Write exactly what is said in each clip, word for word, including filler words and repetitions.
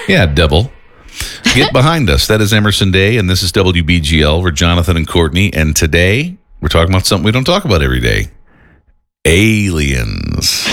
Yeah, double. Get behind us. That is Emerson Day, and this is W B G L. We're Jonathan and Courtney, and today we're talking about something we don't talk about every day. Aliens.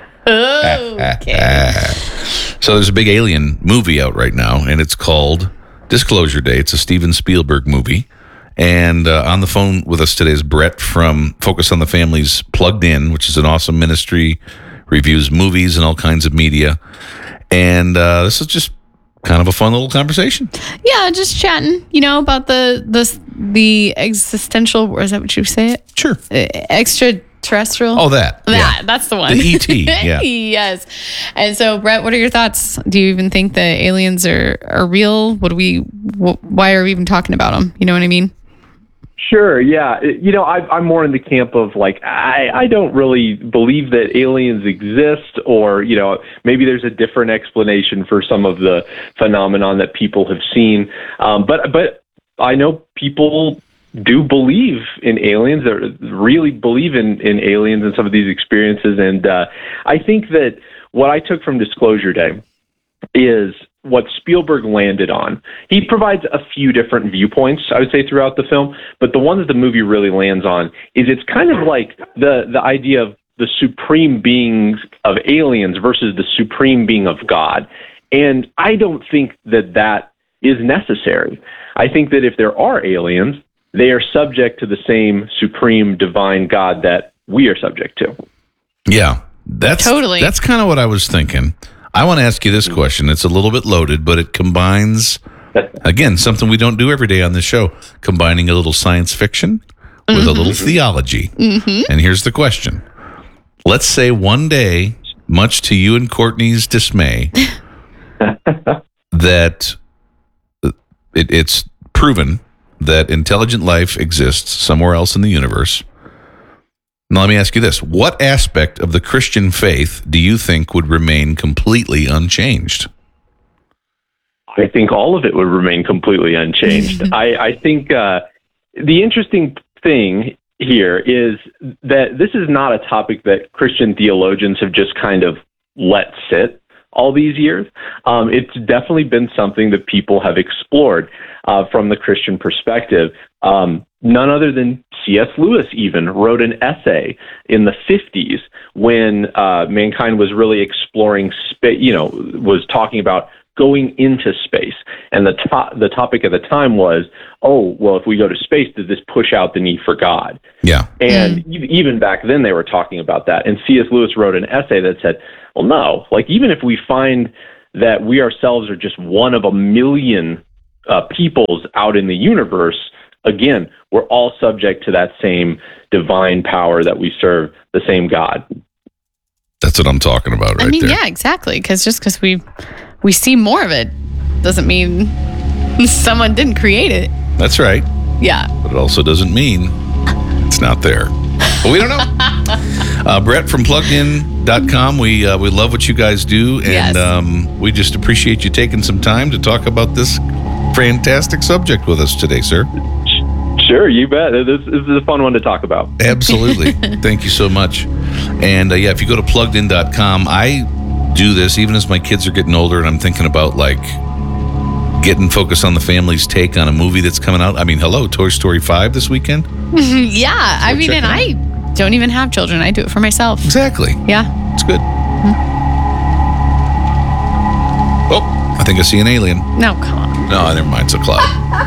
Okay. So there's a big alien movie out right now, and it's called Disclosure Day. It's a Steven Spielberg movie. And uh, on the phone with us today is Brett from Focus on the Family's Plugged In, which is an awesome ministry, reviews movies and all kinds of media. And uh, this is just kind of a fun little conversation. Yeah, just chatting, you know, about the the the existential, or is that what you say it? Sure. Uh, extraterrestrial. Oh, that. That, yeah. that's the one. The E T, yeah. Yes. And so, Brett, what are your thoughts? Do you even think the aliens are, are real? What do we, wh- why are we even talking about them? You know what I mean? Sure, yeah. You know, I, I'm more in the camp of like, I, I don't really believe that aliens exist, or, you know, maybe there's a different explanation for some of the phenomenon that people have seen. Um, but but I know people do believe in aliens, or really believe in, in aliens and some of these experiences. And uh, I think that what I took from Disclosure Day is what Spielberg landed on. He provides a few different viewpoints, I would say, throughout the film, but the one that the movie really lands on is it's kind of like the, the idea of the supreme beings of aliens versus the supreme being of God. And I don't think that that is necessary. I think that if there are aliens, they are subject to the same supreme divine God that we are subject to. Yeah, that's Totally. That's kind of what I was thinking. I want to ask you this question. It's a little bit loaded, but it combines, again, something we don't do every day on this show, combining a little science fiction with Mm-hmm. a little theology. Mm-hmm. And here's the question. Let's say one day, much to you and Courtney's dismay, that it, it's proven that intelligent life exists somewhere else in the universe. Now, let me ask you this. What aspect of the Christian faith do you think would remain completely unchanged? I think all of it would remain completely unchanged. I, I think uh, the interesting thing here is that this is not a topic that Christian theologians have just kind of let sit all these years. Um, it's definitely been something that people have explored uh, from the Christian perspective. Um, none other than C S Lewis even wrote an essay in the fifties when uh, mankind was really exploring space, you know, was talking about going into space. And the to- the topic at the time was, oh, well, if we go to space, does this push out the need for God? Yeah. And mm. even back then they were talking about that. And C S Lewis wrote an essay that said, well, no, like even if we find that we ourselves are just one of a million uh, peoples out in the universe, again, we're all subject to that same divine power that we serve, the same God. That's what I'm talking about right I mean, there. yeah, exactly. Because just because we we see more of it doesn't mean someone didn't create it. That's right. Yeah. But it also doesn't mean it's not there. But we don't know. uh, Brett from plugged in dot com. We uh, we love what you guys do, and Yes. um, we just appreciate you taking some time to talk about this fantastic subject with us today, sir. Sure, you bet. This, this is a fun one to talk about. Absolutely. Thank you so much. And uh, yeah, if you go to plugged in dot com, I do this even as my kids are getting older, and I'm thinking about like getting Focus on the Family's take on a movie that's coming out. I mean, hello, Toy Story five this weekend? Yeah. I mean, and I don't even have children. I do it for myself. Exactly. Yeah. It's good. Oh, I think I see an alien. No, come on. No, never mind. It's a cloud.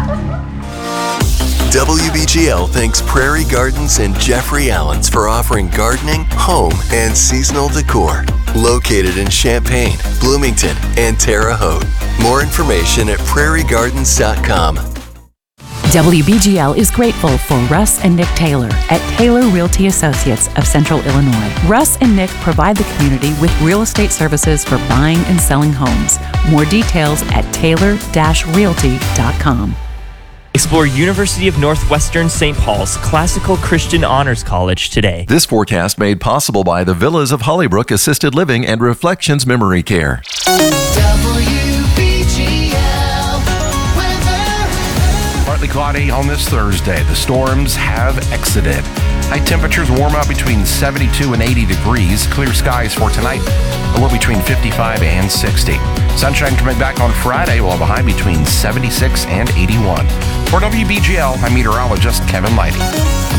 W B G L thanks Prairie Gardens and Jeffrey Allen's for offering gardening, home, and seasonal decor. Located in Champaign, Bloomington, and Terre Haute. More information at prairie gardens dot com. W B G L is grateful for Russ and Nick Taylor at Taylor Realty Associates of Central Illinois. Russ and Nick provide the community with real estate services for buying and selling homes. More details at taylor dash realty dot com. Explore University of Northwestern Saint Paul's Classical Christian Honors College today. This forecast made possible by the Villas of Hollybrook Assisted Living and Reflections Memory Care. W B G L weather. Partly cloudy on this Thursday. The storms have exited. High temperatures warm up between seventy-two and eighty degrees. Clear skies for tonight. A low between fifty-five and sixty. Sunshine coming back on Friday. We'll have a high between seventy-six and eighty-one. For W B G L, I'm meteorologist Kevin Lighty.